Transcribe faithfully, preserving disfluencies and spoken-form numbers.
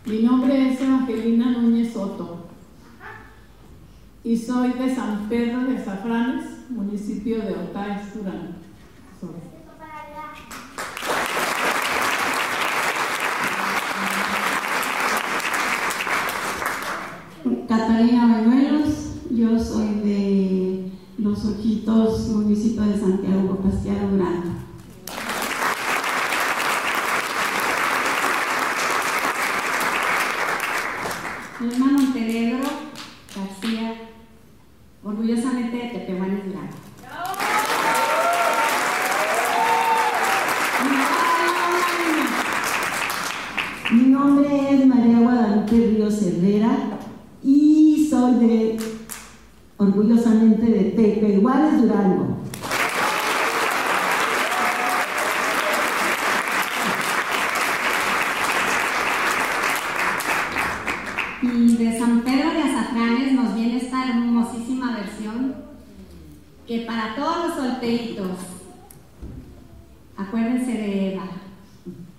Mi nombre es Evangelina Núñez Soto y soy de San Pedro de Azafranes, municipio de Otaes, Durango. Catalina Bañuelos, yo soy de Los Ojitos, municipio de Santiago Pasquiaro, Durango. Irma Montenegro García, orgullosamente de Tepehuanes, Durango. Mi nombre es María Guadalupe Ríos Herrera y soy de, orgullosamente, de Tepehuanes, Durango. Y de San Pedro de Azafranes nos viene esta hermosísima versión que para todos los solteritos, acuérdense de Eva.